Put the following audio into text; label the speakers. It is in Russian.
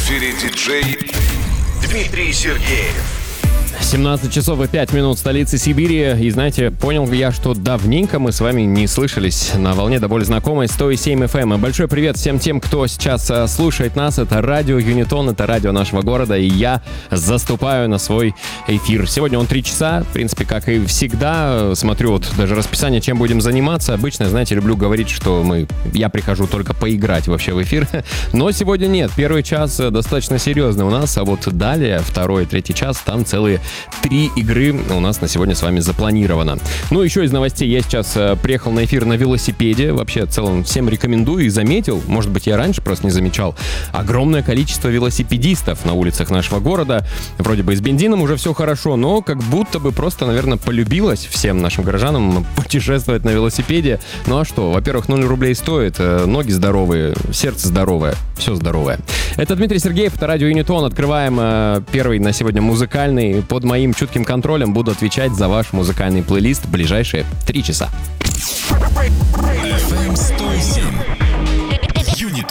Speaker 1: эфире диджей Дмитрий Сергеев.
Speaker 2: 17 часов и 5 минут в столице Сибири. И знаете, понял я, что давненько мы с вами не слышались на волне до боли знакомой 107 FM. И большой привет всем тем, кто сейчас слушает нас. Это радио Юнитон, это радио нашего города. И я заступаю на свой эфир. Сегодня он 3 часа. В принципе, как и всегда. Смотрю вот даже расписание, чем будем заниматься. Обычно, знаете, люблю говорить, что я прихожу только поиграть вообще в эфир. Но сегодня нет. Первый час достаточно серьезный у нас. А вот далее, второй, третий час, там целые 3 игры у нас на сегодня с вами запланировано. Ну, еще из новостей. Я сейчас приехал на эфир на велосипеде. Вообще, в целом, всем рекомендую и заметил, может быть, я раньше просто не замечал, огромное количество велосипедистов на улицах нашего города. Вроде бы и с бензином уже все хорошо, но как будто бы просто, наверное, полюбилось всем нашим горожанам путешествовать на велосипеде. Ну а что? Во-первых, 0 рублей стоит, ноги здоровые, сердце здоровое, все здоровое. Это Дмитрий Сергеев, это радио Юнитон. Открываем первый на сегодня музыкальный. Под моим чутким контролем буду отвечать за ваш музыкальный плейлист в ближайшие 3 часа.
Speaker 1: FM 107.